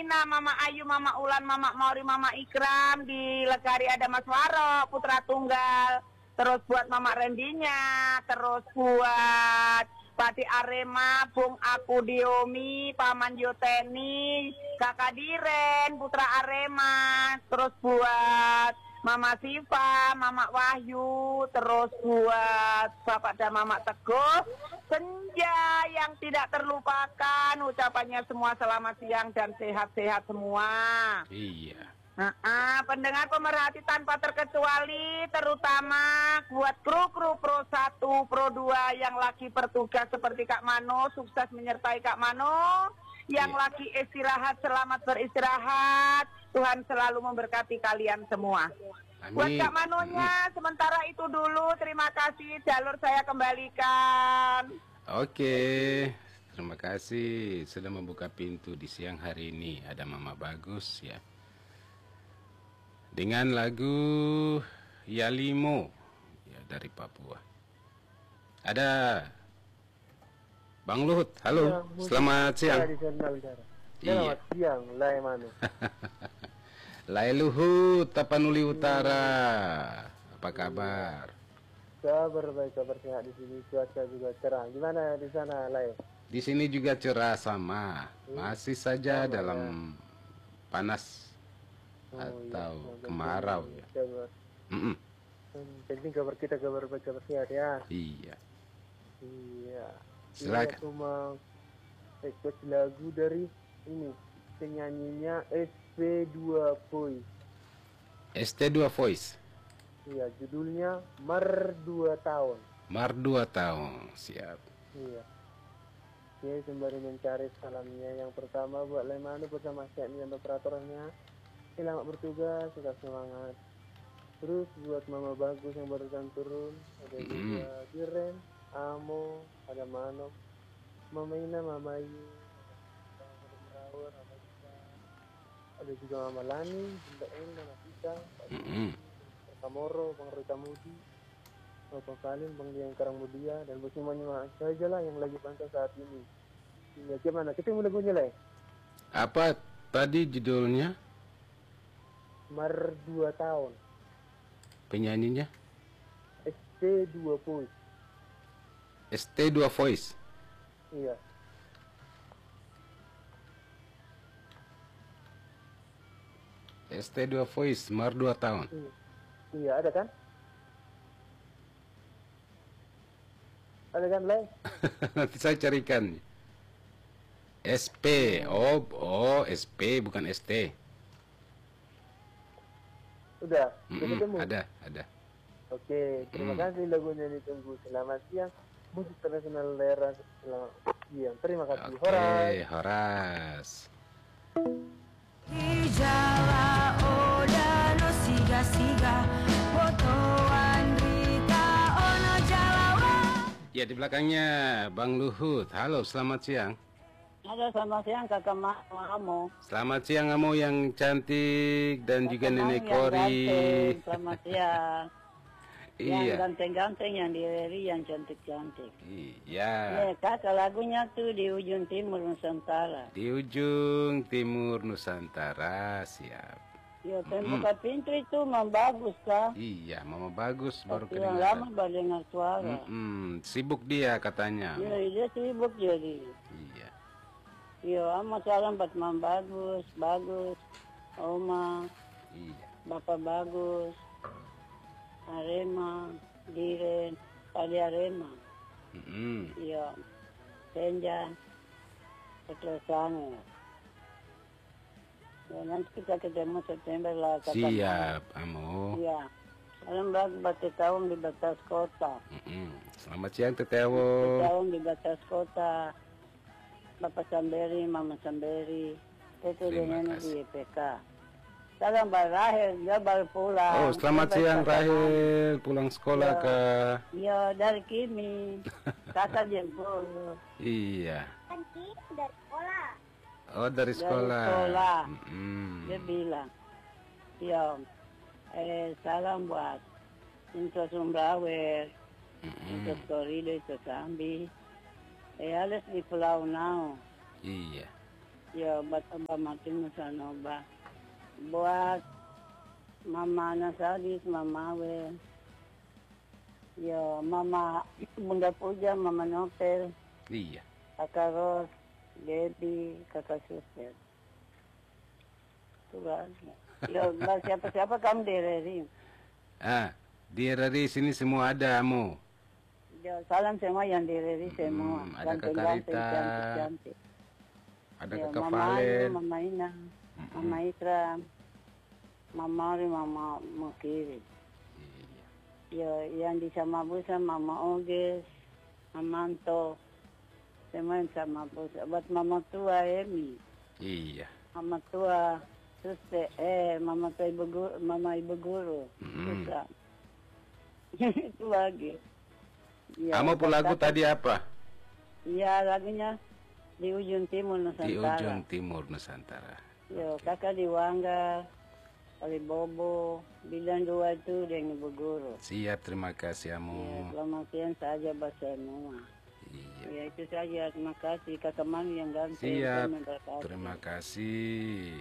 Rina, Mama Ayu, Mama Ulan, Mama Mauri, Mama Ikram. Di Legari ada Mas Waro, putra tunggal. Terus buat Mama Rendinya. Terus buat Pati Arema, Bung Aku Diomi, Paman Yoteni, Kakak Diren, putra Arema. Terus buat Mama Siva, Mama Wahyu, terus buat Bapak dan Mama Teguh, Senja yang tidak terlupakan, ucapannya semua selamat siang dan sehat-sehat semua. Iya. Pendengar pemerhati tanpa terkecuali, terutama buat kru-kru Pro 1, Pro 2 yang lagi bertugas seperti Kak Mano, sukses menyertai Kak Mano. Yang lagi istirahat, selamat beristirahat. Tuhan selalu memberkati kalian semua. Amin. Buat Kak Manonya, sementara itu dulu. Terima kasih, jalur saya kembalikan. Oke, terima kasih sudah membuka pintu di siang hari ini. Ada Mama Bagus ya, dengan lagu Yalimo ya, dari Papua. Ada Bang Luhut, halo, ya, selamat siang. Selamat siang, Lai Manu. Lai Luhut, Tapanuli Utara, apa kabar? Kabar baik, kabar sehat di sini, cuaca juga cerah. Gimana di sana, Lai? Di sini juga cerah sama, masih saja dalam panas atau kemarau ya. Penting kabar kita kabar baik, kabar sehat ya. Iya. Iya. Silakan. Aku mau request lagu dari ini, penyanyinya SP2 Voice. ST2 Voice. Iya, judulnya Mar 2 tahun. Mar 2 tahun, siap. Iya. Oke, sembari mencari salamnya, yang pertama buat Lemanu bersama Syekh dan operatornya. Selamat bertugas, tetap semangat. Terus buat Mama Bagus yang barusan turun, ada juga Diren, Amo, ada Mano, Mama Ina, Mama Ayu, ada juga Mama Lani, Bunda En, Mama Tika, Pak Kamoro, Bang Rita Mudi, Bang Salim, Bang Dian Karangmudia, dan buat semuanya saja lah yang lagi pantau saat ini. Ya, gimana? Ketemu lagunya lah. Apa tadi judulnya? Mar 2 tahun. Penyanyinya? ST2 Voice. ST2 Voice. Iya. ST2 Voice, Mar 2 tahun. Iya, ada kan? Ada kan, Lay? Nanti saya carikan. SP, oh SP bukan ST. Udah ketemu? Ada. Oke, terima kasih lagunya ditunggu. Selamat siang, musik tradisional daerah. Selamat siang, terima kasih. Oke, Horas. Ya, di belakangnya Bang Luhut. Halo, selamat siang. Halo, selamat siang Kakak Amo. Selamat siang Amo yang cantik dan Kakak juga Nenek yang Kori. ganteng. Selamat siang. Yang Iya. ganteng-ganteng, yang diri, yang cantik-cantik. Iya. Ya, Kakak lagunya tuh di ujung timur Nusantara. Di ujung timur Nusantara, siap. Ya, buka pintu itu memang bagus Kak. Iya, Mama Bagus baru Tapi yang lama kedengaran. baru dengar suara. Sibuk dia katanya. Ya, dia sibuk jadi. Iya. Ya, amat salam buat Mam Bagus, Oma, Iya. Bapak Bagus, Arema, Diren, Padi Arema. Iya, Senja, Keterusannya. Ya, nanti kita ketemu September lah. Siap, Amo. Iya. Salam buat Tetawang di batas kota. Selamat siang, Tetewo. Tetawang di batas kota. Bapak Samberi, Mama Samberi. Tete Terima dengan kasih. di IPK. Salam Mbak Rahel, dia baru pulang. Oh, selamat siang Rahel, pulang sekolah Ya. ke... Iya, dari Kimi. Kakak jemput. Iya. Dari sekolah. Oh, dari sekolah. sekolah. Dia bilang, ya, salam buat Into Sumbrawer, Into Torido, Into Sambi, alas di Pulau Nao. Iya. Ya, buat Abah Martin Nusanoba. Buat Mama Nasadis, Mama We. Ya, Mama Bunda Puja, Mama Nopel, Iya. Kakak Ros, Debbie, Kakak Suster. Itu aja. Ya, lah siapa-siapa kamu direri. Di RRI sini semua ada, Mu. Ya, salam semua yang direri semua. Ada Kakak Ganteng-ganteng, Rita, cantik-cantik. ada Ya, Kakak Mama Ayu, Valen. Mama Ina, Mama Ikram, Mama Ari, Mama Mukiri. Iya. Ya, yang di Samabusa, Mama Oges, Mama Anto, semua yang Samabusa. Buat Mama tua Emi, Iya. Mama tua Suste, Mama tua Ibu Guru, Mama Ibu Guru, susah. Itu lagi. Ya, Kamu pun lagu kakak- tadi apa? Iya, lagunya di ujung timur Di Nusantara. ujung timur Nusantara. Yo, kakak di Wangga, Kali Bobo, Bidan dua itu dengan Ibu Guru. Siap, terima kasih, Ya, Amu. selamat siang saja Mbak semua. Iya. Ya, itu saja. Terima kasih Kakak Manu yang ganteng. Siap, Terima kasih. terima kasih.